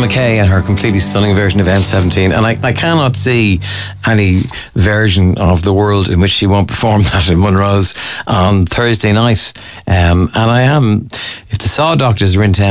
McKay and her completely stunning version of N17, and I cannot see any version of the world in which she won't perform that in Monroe's on Thursday night. And if the Saw Doctors are in town